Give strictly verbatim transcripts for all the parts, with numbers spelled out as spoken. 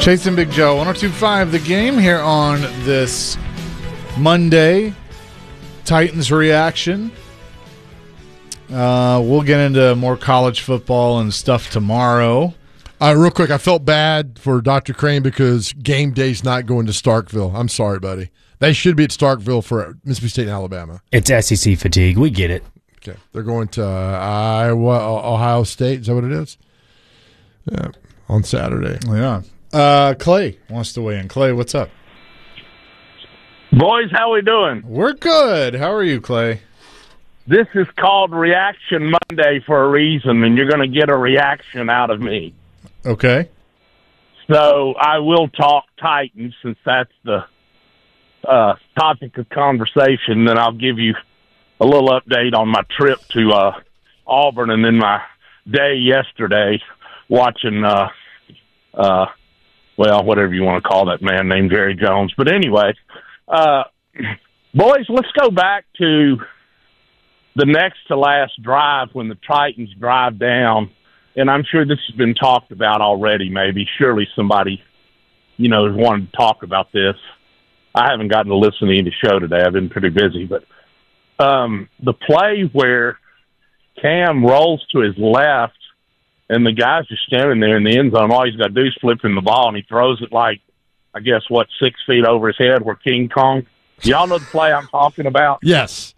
Chase and Big Joe, one oh two point five The Game here on this Monday. Titans reaction. Uh, we'll get into more college football and stuff tomorrow. Uh, real quick, I felt bad for Doctor Crane because game day's not going to Starkville. I'm sorry, buddy. They should be at Starkville for Mississippi State and Alabama. It's S E C fatigue. We get it. Okay. They're going to uh, Iowa, Ohio State. Is that what it is? Yeah, on Saturday. Yeah. Uh, Clay wants to weigh in. Clay, what's up? Boys, how we doing? We're good. How are you, Clay? This is called Reaction Monday for a reason, and you're going to get a reaction out of me. Okay. So I will talk Titans since that's the uh, topic of conversation. Then I'll give you a little update on my trip to uh, Auburn and then my day yesterday watching, uh, uh, well, whatever you want to call that man named Jerry Jones. But anyway, uh, boys, let's go back to the next to last drive when the Titans drive down. And I'm sure this has been talked about already, maybe. Surely somebody, you know, has wanted to talk about this. I haven't gotten to listen to the show today. I've been pretty busy. But um, the play where Cam rolls to his left and the guy's just standing there in the end zone, all he's got to do is flip him the ball, and he throws it like, I guess, what, six feet over his head where King Kong. Y'all know the play I'm talking about? Yes.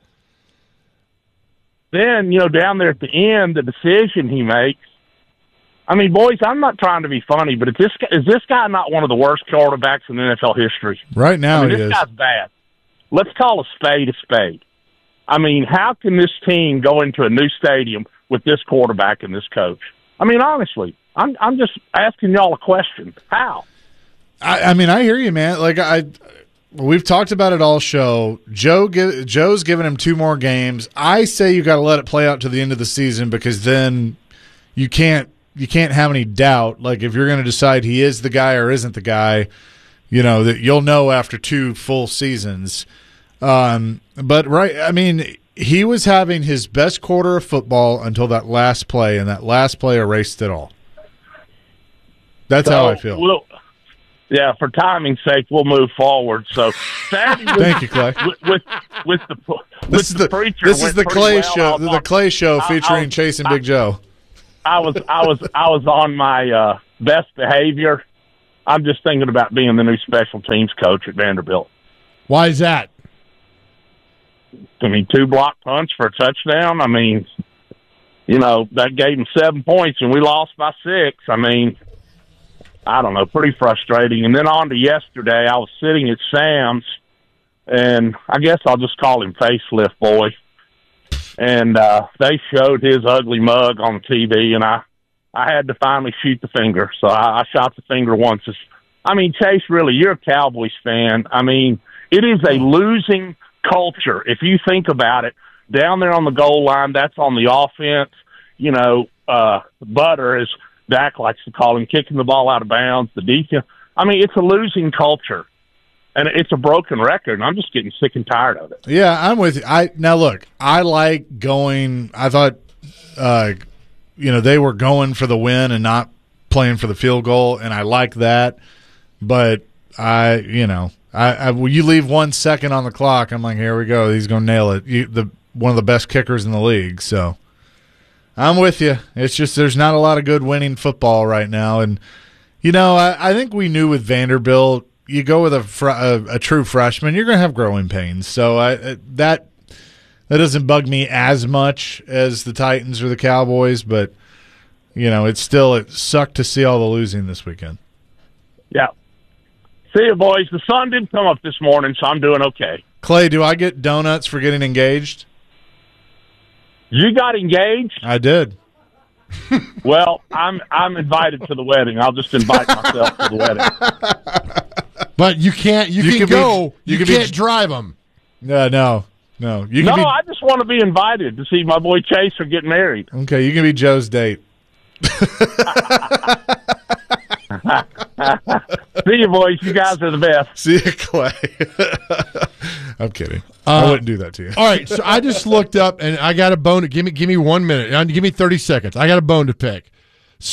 Then, you know, down there at the end, the decision he makes, I mean, boys, I'm not trying to be funny, but is this, is this guy not one of the worst quarterbacks in N F L history? Right now, I mean, he this is. guy's bad. Let's call a spade a spade. I mean, how can this team go into a new stadium with this quarterback and this coach? I mean, honestly, I'm I'm just asking y'all a question. How? I, I mean, I hear you, man. Like I, we've talked about it all show. Joe, give, Joe's giving him two more games. I say you got to let it play out to the end of the season because then you can't you can't have any doubt. Like if you're going to decide he is the guy or isn't the guy, you know that you'll know after two full seasons. Um, but right, I mean, he was having his best quarter of football until that last play, and that last play erased it all. That's so, how I feel. We'll, yeah, for timing's sake, we'll move forward. So, thank you, Clay. With with, with the with this is the, the preacher this is the Clay well. show. The Clay show featuring I, I, Chase and I, Big Joe. I was I was I was on my uh, best behavior. I'm just thinking about being the new special teams coach at Vanderbilt. Why is that? I mean, two block punts for a touchdown. I mean, you know, that gave them seven points, and we lost by six. I mean, I don't know, pretty frustrating. And then on to yesterday, I was sitting at Sam's, and I guess I'll just call him Facelift Boy. And uh, they showed his ugly mug on T V, and I, I had to finally shoot the finger. So I, I shot the finger once. It's, I mean, Chase, really, you're a Cowboys fan. I mean, it is a losing culture. If you think about it, down there on the goal line, that's on the offense. You know, uh, Butter, as Dak likes to call him, kicking the ball out of bounds, the defense. I mean, it's a losing culture, and it's a broken record, and I'm just getting sick and tired of it. Yeah, I'm with you. I Now, look, I like going – I thought, uh, you know, they were going for the win and not playing for the field goal, and I like that. But, I, you know – I, I, when you leave one second on the clock, I'm like, here we go. He's going to nail it. You, the one of the best kickers in the league. So I'm with you. It's just there's not a lot of good winning football right now. And, you know, I, I think we knew with Vanderbilt, you go with a, fr- a, a true freshman, you're going to have growing pains. So I, that that doesn't bug me as much as the Titans or the Cowboys. But, you know, it's still it sucked to see all the losing this weekend. Yeah. See you, boys. The sun didn't come up this morning, so I'm doing okay. Clay, do I get donuts for getting engaged? You got engaged? I did. Well, I'm I'm invited to the wedding. I'll just invite myself to the wedding. But you can't. You, You can can be- go. you you can be- can't drive them. No, no, no. You No, can be, I just want to be invited to see my boy Chase or get married. okay, you can be Joe's date. See you, boys. You guys are the best. See you, Clay. I'm kidding. Uh, I wouldn't do that to you. All right, so I just looked up and I got a bone. To, give me, give me one minute. Uh, Give me thirty seconds. I got a bone to pick. So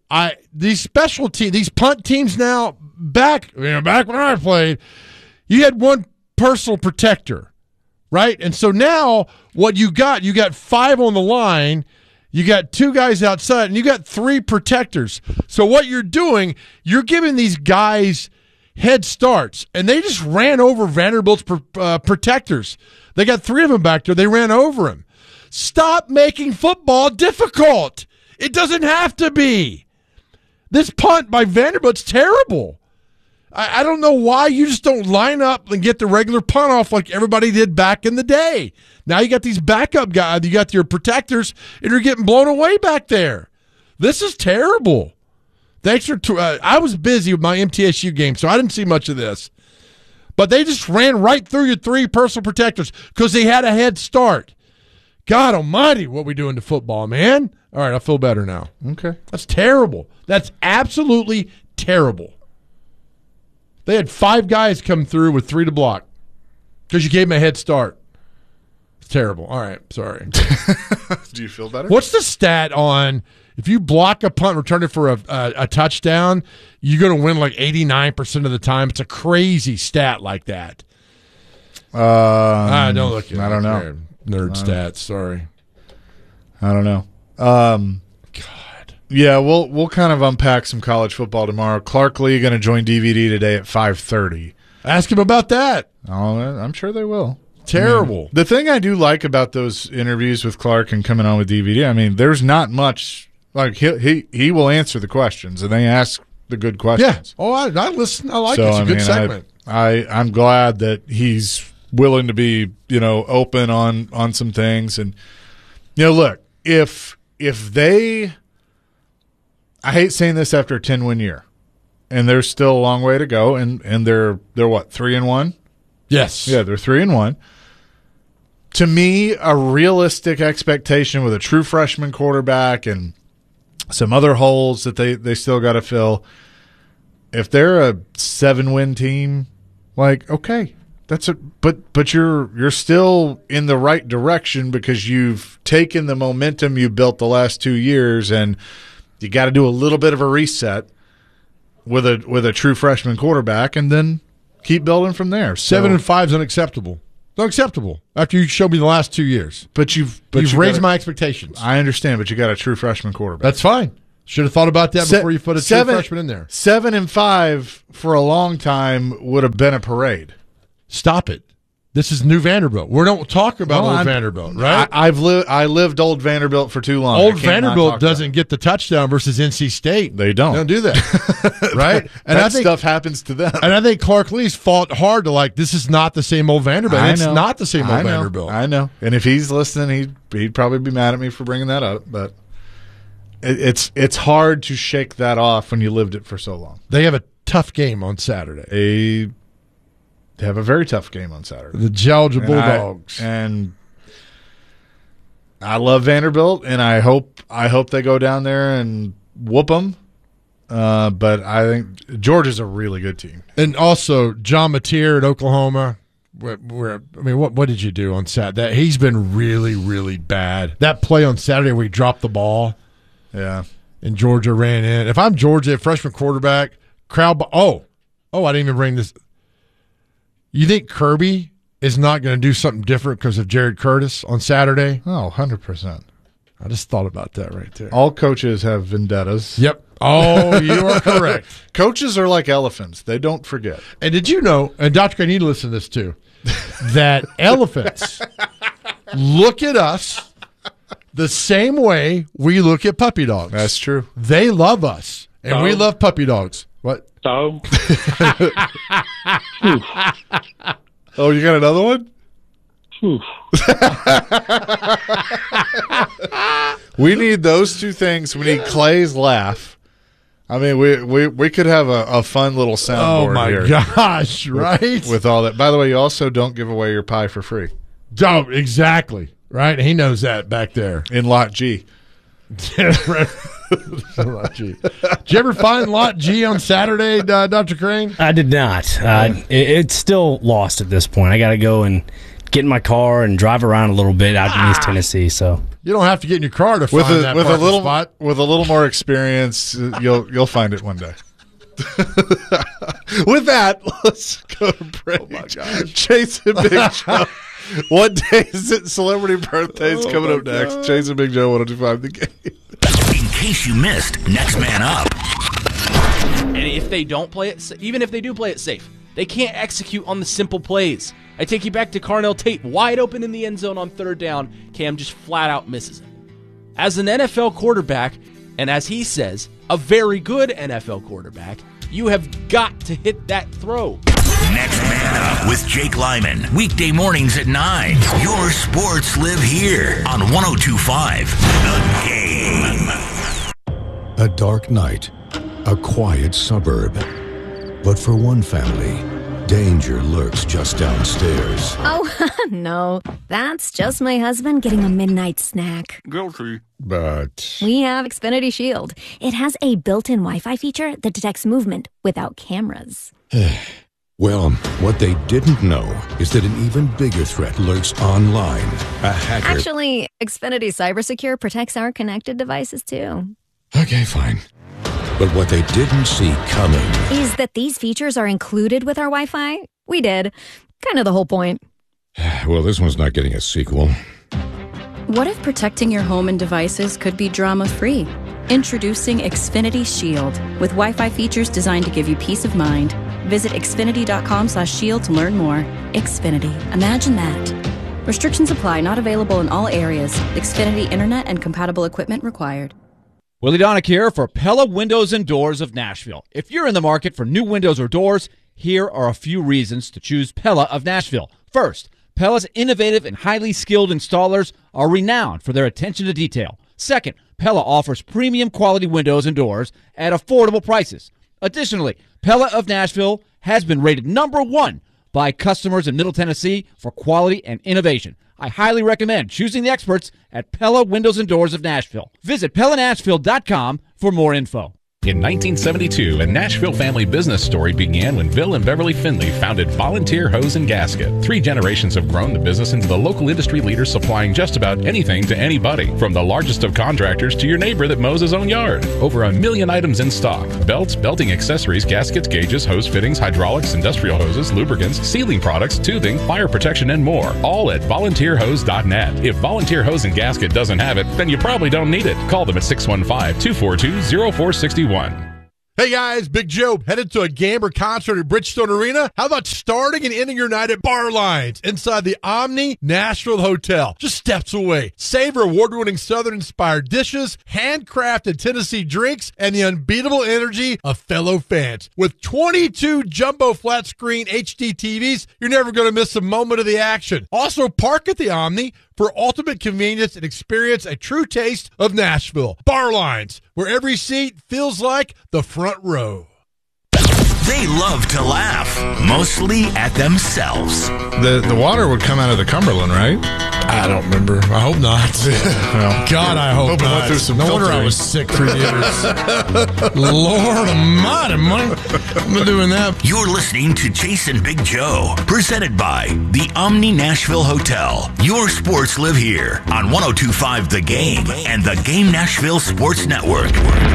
I these special team, these punt teams now, back, you know, back when I played, you had one personal protector, right? And so now what you got, you got five on the line, you got two guys outside, and you got three protectors. So what you're doing, you're giving these guys head starts, and they just ran over Vanderbilt's uh, protectors. They got three of them back there. They ran over him. Stop making football difficult. It doesn't have to be. This punt by Vanderbilt's terrible. I, I don't know why you just don't line up and get the regular punt off like everybody did back in the day. Now you got these backup guys, you got your protectors, and you're getting blown away back there. This is terrible. Thanks for. T- uh, I was busy with my M T S U game, so I didn't see much of this. But they just ran right through your three personal protectors because they had a head start. God almighty, what we doing to football, man? All right, I feel better now. Okay. That's terrible. That's absolutely terrible. They had five guys come through with three to block because you gave them a head start. It's terrible. All right, sorry. Do you feel better? What's the stat on if you block a punt, return it for a, a, a touchdown, you're going to win like eighty-nine percent of the time? It's a crazy stat like that. Um, ah, don't look at I don't know. Nerd stats, sorry. I don't know. Um, God. Yeah, we'll we'll kind of unpack some college football tomorrow. Clark Lee going to join D V D today at five thirty. Ask him about that. Oh, I'm sure they will. Terrible. I mean, the thing I do like about those interviews with Clark and coming on with D V D, I mean, there's not much. Like he he he will answer the questions, and they ask the good questions. Yeah. Oh, I, I listen. I like so, it. It's a I good mean, segment. I, I I'm glad that he's willing to be, you know, open on on some things. And you know, look, if if they, I hate saying this after a ten win year, and there's still a long way to go, and and they're they're what, three and one? Yes. Yeah, they're three and one. To me, a realistic expectation with a true freshman quarterback and some other holes that they, they still got to fill. If they're a seven win team, like, okay, that's a but but you're you're still in the right direction because you've taken the momentum you built the last two years, and you got to do a little bit of a reset with a with a true freshman quarterback, and then keep building from there. So, Seven and five is unacceptable. Unacceptable after you showed me the last two years. But you've But you've you've raised got a- my expectations. I understand, but you got a true freshman quarterback. That's fine. Should have thought about that Se- before you put a true seven- freshman in there. Seven and five for a long time would have been a parade. Stop it. This is new Vanderbilt. We don't talk about Well, old I'm- Vanderbilt, right? I, I've lived. I lived old Vanderbilt for too long. I old can't not Vanderbilt talk about doesn't get the touchdown versus N C State. They don't. They don't do that, right? it. And that I think stuff happens to them. and I think Clark Lee's fought hard to like this is not the same old Vanderbilt. I It's know. not the same old I know. Vanderbilt. I know. And if he's listening, he'd he'd probably be mad at me for bringing that up. But it, it's it's hard to shake that off when you lived it for so long. They have a tough game on Saturday. They they have a very tough game on Saturday. The Georgia And I- Bulldogs. and I love Vanderbilt, and I hope I hope they go down there and whoop them. Uh, but I think Georgia's a really good team. And also John Mateer at Oklahoma. Where, where I mean, what what did you do on Saturday? That he's been really, really bad. That play on Saturday where he dropped the ball Yeah, and Georgia ran in. If I'm Georgia, freshman quarterback, crowd. Oh, oh, I didn't even bring this. You think Kirby is not going to do something different because of Jared Curtis on Saturday? oh, one hundred percent. I just thought about that right there. All coaches have vendettas. Yep. Oh, you are correct. Coaches are like elephants; they don't forget. And did you know, and Doctor Gray, you need to listen to this too, that elephants look at us the same way we look at puppy dogs. That's true. They love us, and we So? love puppy dogs. What? So, Oh, you got another one? whew. We need those two things. We need Clay's laugh. I mean, we we, we could have a, a fun little Oh, soundboard my here gosh, right? with all that. By the way, you also don't give away your pie for free Oh, exactly, right? He knows that back there. in Lot G. Lot G. Did you ever find Lot G on Saturday, uh, Doctor Crane? I did not. Uh, it, it's still lost at this point. I got to go and get in my car and drive around a little bit out in East Tennessee. So You don't have to get in your car to with find a that with a parking little spot. with a little more experience, uh, you'll you'll find it one day. With that, let's go to break. Oh my gosh, Jason Big Joe. What day is it? Celebrity birthdays Oh coming my up next. God. Jason Big Joe, one oh two five The Game. In case you missed, Next Man Up. And if they don't play it, even if they do play it safe, they can't execute on the simple plays. I take you back to Carnell Tate, wide open in the end zone on third down. Cam just flat out misses it. As an N F L quarterback, and as he says, a very good N F L quarterback, you have got to hit that throw. Next Man Up with Jake Lyman. Weekday mornings at nine. Your sports live here on one oh two point five The Game. A dark night, a quiet suburb. But for one family, danger lurks just downstairs. Oh, no. That's just my husband getting a midnight snack. Guilty. But We have Xfinity Shield. It has a built-in Wi-Fi feature that detects movement without cameras. well, what they didn't know is that an even bigger threat lurks online. A hacker. Actually, Xfinity Cybersecure protects our connected devices, too. Okay, fine. But what they didn't see coming. Is that these features are included with our Wi-Fi? We did. Kind of the whole point. Well, this one's not getting a sequel. What if protecting your home and devices could be drama-free? Introducing Xfinity Shield, with Wi-Fi features designed to give you peace of mind. Visit xfinity.com slash shield to learn more. Xfinity. Imagine that. Restrictions apply. Not available in all areas. Xfinity Internet and compatible equipment required. Willie Donick here for Pella Windows and Doors of Nashville. If you're in the market for new windows or doors, here are a few reasons to choose Pella of Nashville. First, Pella's innovative and highly skilled installers are renowned for their attention to detail. Second, Pella offers premium quality windows and doors at affordable prices. Additionally, Pella of Nashville has been rated number one by customers in Middle Tennessee for quality and innovation. I highly recommend choosing the experts at Pella Windows and Doors of Nashville. Visit Pella Nashville dot com for more info. In nineteen seventy-two, a Nashville family business story began when Bill and Beverly Finley founded Volunteer Hose and Gasket. Three generations have grown the business into the local industry leader supplying just about anything to anybody, from the largest of contractors to your neighbor that mows his own yard. Over a million items in stock: belts, belting accessories, gaskets, gauges, hose fittings, hydraulics, industrial hoses, lubricants, sealing products, tubing, fire protection, and more. All at volunteer hose dot net. If Volunteer Hose and Gasket doesn't have it, then you probably don't need it. Call them at six one five, two four two, zero four six one. Hey guys, Big Joe, headed to a Gamber concert at Bridgestone Arena? How about starting and ending your night at Bar Lines inside the Omni Nashville Hotel, just steps away? Savor award-winning Southern-inspired dishes, handcrafted Tennessee drinks, and the unbeatable energy of fellow fans. With twenty-two jumbo flat-screen H D T Vs, you're never going to miss a moment of the action. Also, park at the Omni for ultimate convenience and experience a true taste of Nashville. Bar Lines, where every seat feels like the front row. They love to laugh, mostly at themselves. The the water would come out of the Cumberland, right? I don't remember. I hope not. Well, God, I hope, hope it not. went through some no wonder I filtering. was sick for years. Lord almighty, man. I've been doing that. You're listening to Jason Big Joe, presented by the Omni Nashville Hotel. Your sports live here on one oh two point five The Game and the Game Nashville Sports Network.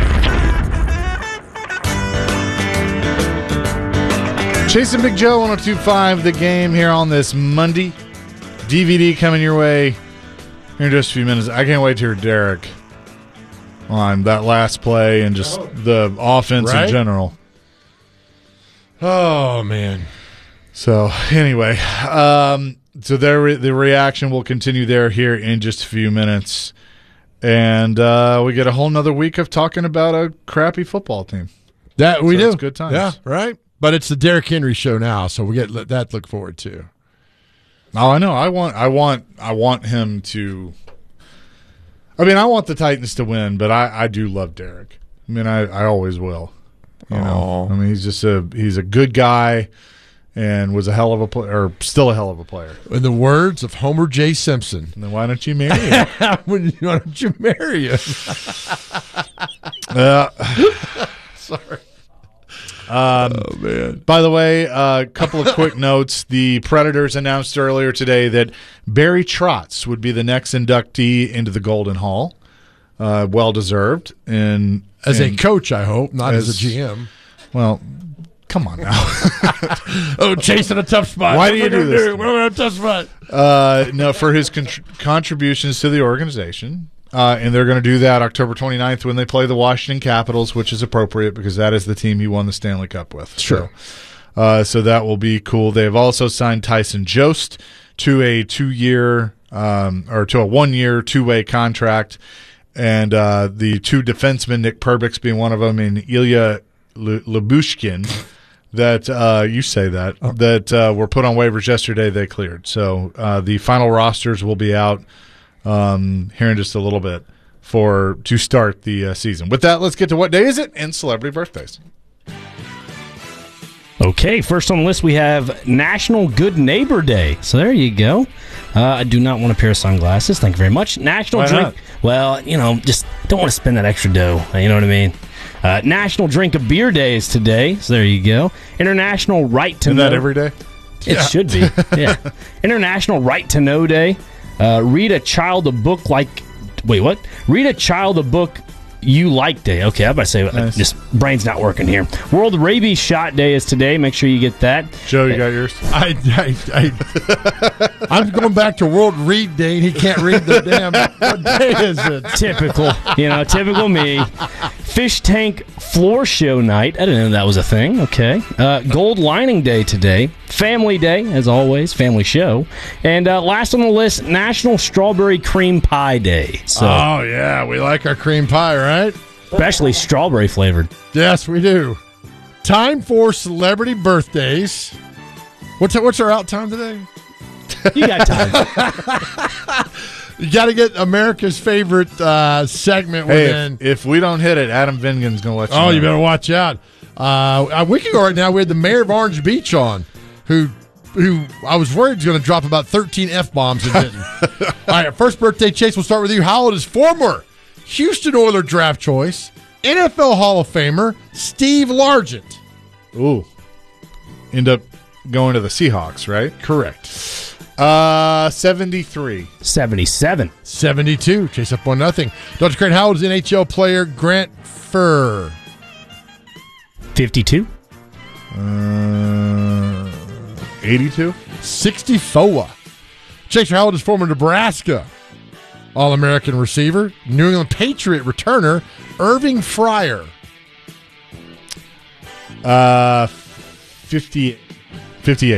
Jason Big Joe, one oh two point five The Game here on this Monday. D V D coming your way here in just a few minutes. I can't wait to hear Derek on that last play and just the offense Right? in general. Oh, man. So, anyway, um, so there, re- the reaction will continue there here in just a few minutes. And uh, we get a whole nother week of talking about a crappy football team. That we So do. it's good times. Yeah, right? But it's the Derrick Henry show now, so we get that to look forward to. Oh, I know. I want, I want, I want him to. I mean, I want the Titans to win, but I, I do love Derek. I mean, I, I always will. You know, I mean, he's just a he's a good guy, and was a hell of a player, or still a hell of a player. In the words of Homer J. Simpson, then why don't you marry him? Why don't you marry him? uh, Sorry. Um, oh, man. By the way, a uh, couple of quick notes. The Predators announced earlier today that Barry Trotz would be the next inductee into the Golden Hall. Uh, well-deserved. And, as and a coach, I hope, not as, as a G M. Well, come on now. oh, chasing a tough spot. Why do you do this? We're in a tough spot. Uh, no, for his con- contributions to the organization. Uh, and they're going to do that October twenty-ninth when they play the Washington Capitals, which is appropriate because that is the team he won the Stanley Cup with. Sure. So, uh, so that will be cool. They have also signed Tyson Jost to a two-year um, or to a one-year, two-way contract. And uh, the two defensemen, Nick Perbix being one of them, and Ilya Lyubushkin, that uh, you say that, oh. that uh, were put on waivers yesterday, they cleared. So uh, the final rosters will be out um, here in just a little bit for to start the uh, season. With that, let's get to what day is it and celebrity birthdays. Okay, first on the list we have National Good Neighbor Day. So there you go. Uh, I do not want a pair of sunglasses. Thank you very much. National Why Drink. not? Well, you know, just don't want to spend that extra dough. You know what I mean? Uh, National Drink a Beer Day is today. So there you go. International Right to Isn't Know. that every day? It Yeah. should be. Yeah. International Right to Know Day. Uh, read a child a book like. Wait, what? Read a child a book you like day. Okay, I'm about to say, Nice. just brain's not working here. World Rabies Shot Day is today. Make sure you get that. Joe, you got yours? I, I, I, I'm going back to World Read Day, and he can't read the damn. What day is it? Typical, you know, typical me. Fish Tank Floor Show Night. I didn't know that was a thing. Okay. Uh, Gold Lining Day today. Family Day, as always, family show. And uh, last on the list, National Strawberry Cream Pie Day. So, Oh, yeah, we like our cream pie, right? especially strawberry flavored. Yes, we do. Time for celebrity birthdays. What's what's our out time today? You got time. You got to get America's favorite uh, segment Hey, within. if, if we don't hit it, Adam Vingan's going to let you Oh, know. you better watch out. Uh, a week ago right now, we had the mayor of Orange Beach on, who who I was worried was going to drop about thirteen F-bombs and didn't. All right, first birthday, Chase, we'll start with you. How old is former Houston Oilers draft choice, N F L Hall of Famer, Steve Largent? Ooh. End up going to the Seahawks, right? Correct. Uh, seventy-three. seventy-seven. seventy-two. Chase up one nothing. Doctor Crane, how old is N H L player Grant Furr? fifty-two. Uh, eighty-two. sixty-four. Chaser, how old is former Nebraska All-American receiver, New England Patriot returner, Irving Fryer? Uh, fifty, fifty-eight.